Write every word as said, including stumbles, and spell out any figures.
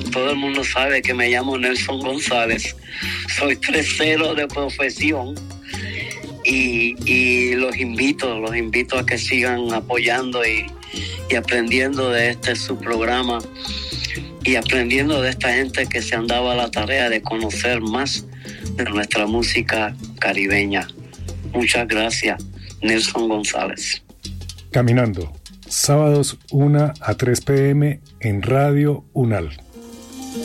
todo el mundo sabe que me llamo Nelson González. Soy fresero de profesión y, y los invito, los invito a que sigan apoyando y, y aprendiendo de este su programa y aprendiendo de esta gente que se han dado a la tarea de conocer más de nuestra música caribeña. Muchas gracias, Nelson González. Caminando, sábados una a tres p m en Radio Unal.